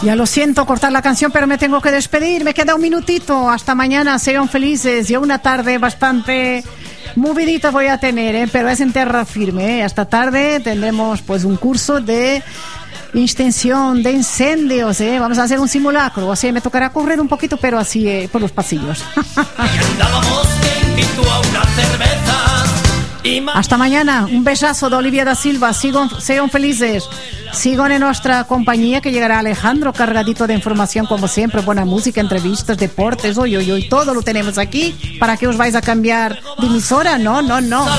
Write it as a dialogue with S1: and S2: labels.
S1: Ya lo siento cortar la canción, pero me tengo que despedir. Me queda un minutito. Hasta mañana. Sean felices. Y una tarde bastante movidita voy a tener, pero es en tierra firme. Esta tarde tendremos pues un curso de extensión de incendios. Vamos a hacer un simulacro. Así me tocará correr un poquito, pero así por los pasillos. Hasta mañana. Un besazo de Olivia da Silva. Sean felices. Sigan en nuestra compañía, que llegará Alejandro cargadito de información como siempre, buena música, entrevistas, deportes, todo lo tenemos aquí para que os vais a cambiar de emisora. No.